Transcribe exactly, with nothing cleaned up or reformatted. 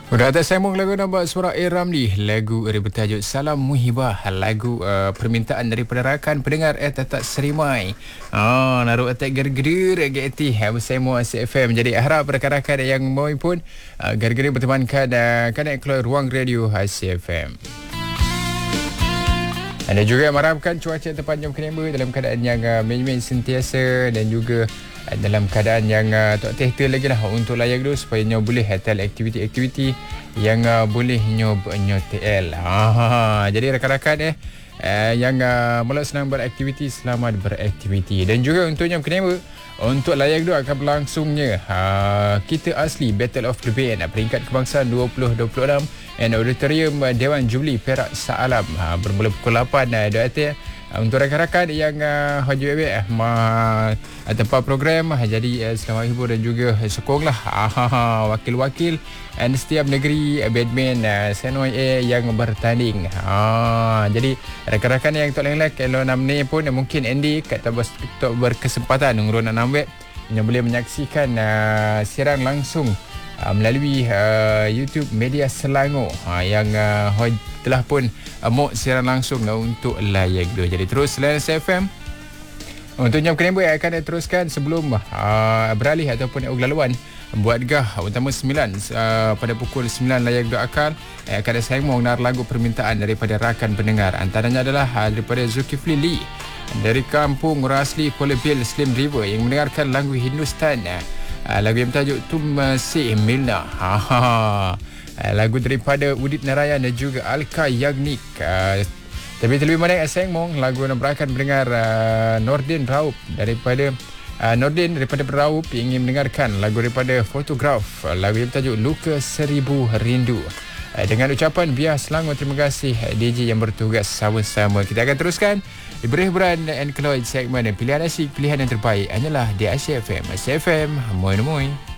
Udah atas sambung lagu nampak suara A. Ramli. Lagu dari bertajuk Salam Muhibah. Lagu uh, permintaan daripada rakan pendengar eh Tatak Serimai. Oh, naruh atak gerger G T bersama A C F M. Jadi harap rakan-rakan yang mau pun uh, gerger bertemankan uh, kan keluar ruang radio A C F M. Anda juga mengharapkan cuaca terpanjang Kenema dalam keadaan yang uh, main-main sentiasa dan juga uh, dalam keadaan yang uh, tak tehta lagi lah untuk layak dulu supaya nyo boleh hatal aktiviti-aktiviti yang uh, boleh nyo nyo T L. Ah, jadi rakan-rakan eh uh, yang uh, mula senang beraktiviti, selamat beraktiviti. Dan juga untuk yang Kenema, untuk layak dulu akan berlangsungnya uh, Kita Asli Battle of the Band peringkat kebangsaan dua ribu dua puluh enam dan Auditorium Dewan Jubli Perak Shah Alam uh, bermula pukul lapan uh, doa uh, untuk rakan-rakan yang uh, haji bebek uh, uh, tempat program uh, jadi uh, selamat hibur dan juga uh, sokonglah uh, wakil-wakil dan setiap negeri uh, badman uh, Senoi A yang bertanding. uh, jadi rakan-rakan yang tak lain-lain kalau enam ni pun uh, mungkin Andy kat tak berkesempatan ngurun enam web yang boleh menyaksikan uh, siaran langsung Uh, melalui uh, YouTube Media Selangor uh, yang uh, telah pun uh, mau siaran langsung uh, untuk layak dua. Jadi terus selain A C F M untuk jam Kenema akan teruskan sebelum uh, beralih ataupun laluan buat gah utama sembilan uh, pada pukul sembilan layak dua akal uh, akan saya mau nar lagu permintaan daripada rakan pendengar. Antaranya adalah uh, daripada Zulkifli Lee dari kampung Rasli Kuala Bil Slim River yang mendengarkan lagu Hindustan. Uh, Uh, lagu yang bertajuk Tum Se Milna. Ha, ha. Uh, lagu daripada Udit Narayan dan juga Alka Yagnik. Uh, tapi terlebih mana Aseng Mong, lagu yang berakan mendengar uh, Nordin Raup daripada uh, Nordin daripada Raup yang ingin mendengarkan lagu daripada Fotograf, uh, lagu yang bertajuk Luka Seribu Rindu. Uh, dengan ucapan biar Selangor, terima kasih uh, D J yang bertugas sama-sama. Kita akan teruskan Ibrahim and Cloyd segmen pilihan asyik, pilihan yang terbaik hanyalah di A C F M. A C F M, moi moi.